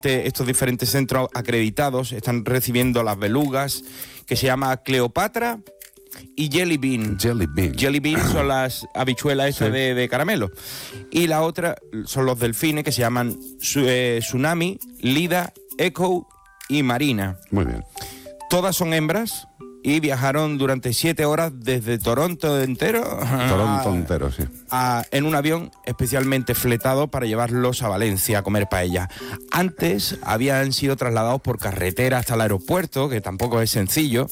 estos diferentes centros acreditados están recibiendo las belugas, que se llama Cleopatra y Jelly Bean. Jelly Bean son las habichuelas estas de caramelo. Y la otra son los delfines, que se llaman Tsunami, Lida, Echo y Marina. Muy bien. Todas son hembras y viajaron durante 7 horas desde Toronto entero. Sí. En un avión especialmente fletado para llevarlos a Valencia a comer paella. Antes habían sido trasladados por carretera hasta el aeropuerto, que tampoco es sencillo,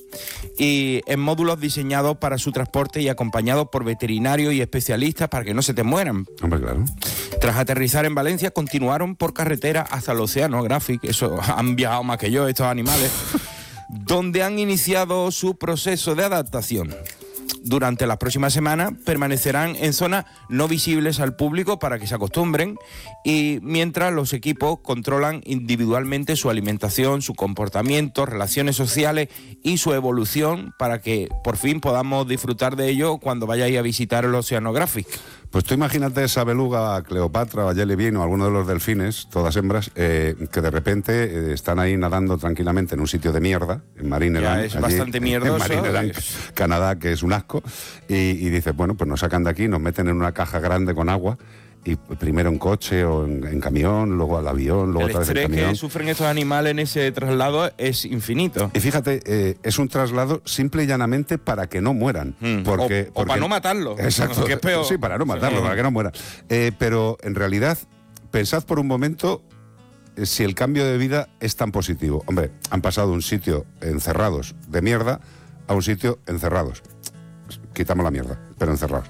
y en módulos diseñados para su transporte y acompañados por veterinarios y especialistas para que no se te mueran. Hombre, claro. Tras aterrizar en Valencia, continuaron por carretera hasta el Oceanographic. Eso, han viajado más que yo estos animales. Donde han iniciado su proceso de adaptación. Durante las próximas semanas permanecerán en zonas no visibles al público para que se acostumbren, y mientras los equipos controlan individualmente su alimentación, su comportamiento, relaciones sociales y su evolución, para que por fin podamos disfrutar de ello cuando vayáis a visitar el Oceanographic. Pues tú imagínate esa beluga, Cleopatra o Jelly Bean o alguno de los delfines, todas hembras, que de repente están ahí nadando tranquilamente en un sitio de mierda, en Marineland. Ya es bastante mierdoso. En Marineland, Canadá, que es un asco. Y dices, bueno, pues nos sacan de aquí, nos meten en una caja grande con agua, y primero en coche o en camión, luego al avión, luego otra vez en camión. El estrés que sufren estos animales en ese traslado es infinito. Y fíjate, es un traslado simple y llanamente para que no mueran. Porque para no matarlos. Exacto. Que es peor. Sí, para no matarlos, para que no mueran. Pero en realidad, pensad por un momento si el cambio de vida es tan positivo. Hombre, han pasado de un sitio encerrados de mierda a un sitio encerrados. Quitamos la mierda, pero encerrados.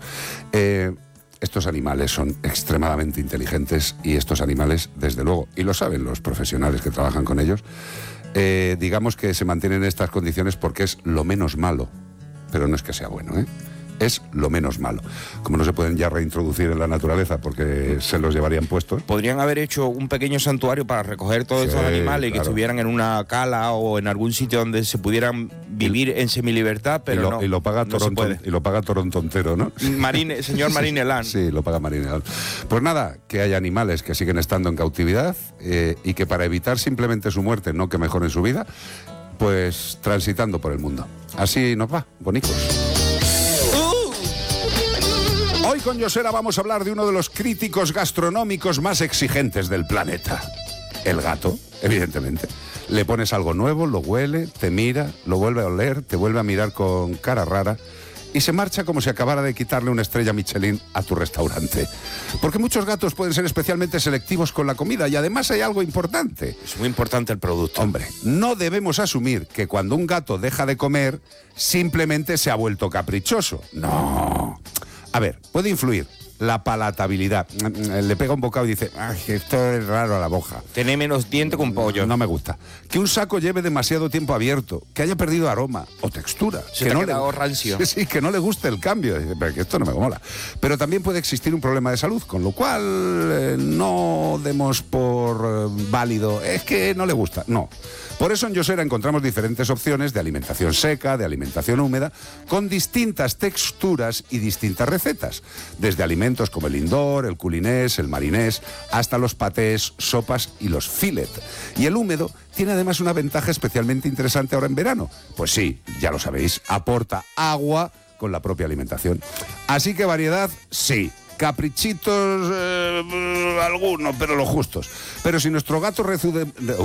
Estos animales son extremadamente inteligentes, y estos animales, desde luego, y lo saben los profesionales que trabajan con ellos, digamos que se mantienen en estas condiciones porque es lo menos malo, pero no es que sea bueno, es lo menos malo. Como no se pueden ya reintroducir en la naturaleza porque se los llevarían puestos. Podrían haber hecho un pequeño santuario para recoger todos estos animales, claro, y que estuvieran en una cala o en algún sitio donde se pudieran vivir en semilibertad, pero no. Y lo paga Toronto, y lo paga Toronto entero, ¿no? Señor Marineland. Sí, lo paga Marineland. Pues nada, que hay animales que siguen estando en cautividad, y que para evitar simplemente su muerte, no que mejoren su vida, pues transitando por el mundo. Así nos va, bonicos. Hoy con Yosera vamos a hablar de uno de los críticos gastronómicos más exigentes del planeta. El gato, evidentemente. Le pones algo nuevo, lo huele, te mira, lo vuelve a oler, te vuelve a mirar con cara rara y se marcha como si acabara de quitarle una estrella Michelin a tu restaurante. Porque muchos gatos pueden ser especialmente selectivos con la comida, y además hay algo importante. Es muy importante el producto. Hombre, no debemos asumir que cuando un gato deja de comer, simplemente se ha vuelto caprichoso. No. A ver, puede influir la palatabilidad. Le pega un bocado y dice, ay, esto es raro a la boca. Tiene menos diente que un pollo. No me gusta. Que un saco lleve demasiado tiempo abierto, que haya perdido aroma o textura. Que no le haga rancio. Sí, que no le guste el cambio. Dice, pero que esto no me mola. Pero también puede existir un problema de salud, con lo cual no demos por válido, es que no le gusta. No. Por eso en Yosera encontramos diferentes opciones de alimentación seca, de alimentación húmeda, con distintas texturas y distintas recetas. Desde alimentos como el lindor, el culinés, el marinés, hasta los patés, sopas y los filet. Y el húmedo tiene además una ventaja especialmente interesante ahora en verano. Pues sí, ya lo sabéis, aporta agua con la propia alimentación. Así que variedad, sí. Caprichitos, algunos, pero los justos. Pero si nuestro gato reduce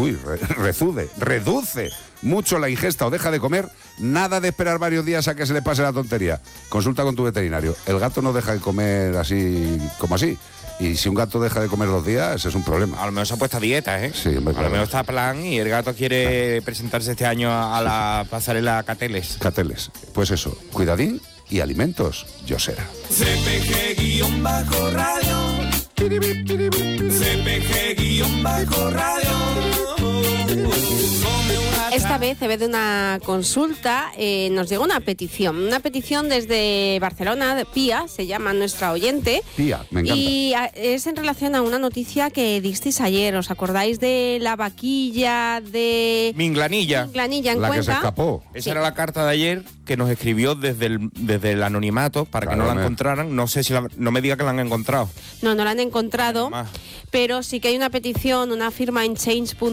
mucho la ingesta o deja de comer, nada de esperar varios días a que se le pase la tontería. Consulta con tu veterinario. El gato no deja de comer así como así. Y si un gato deja de comer 2 días, es un problema. A lo mejor se ha puesto a dieta, ¿eh? Sí, hombre, a lo mejor está a plan y el gato quiere presentarse este año a la pasarela Cateles. Cateles. Pues eso, cuidadín y alimentos Yosera. CPG-radio. CPG-radio. Esta esta vez, en vez de una consulta, nos llegó una petición desde Barcelona, de Pía, se llama nuestra oyente. Pía, me encanta. Y es en relación a una noticia que disteis ayer. ¿Os acordáis de la vaquilla de Minglanilla. Minglanilla en La que se Cuenca? escapó. Esa era la carta de ayer que nos escribió desde el anonimato para que Claro, no la encontraran. No sé si no me diga que la han encontrado. No la han encontrado, Más. pero sí que hay una petición, una firma en change.org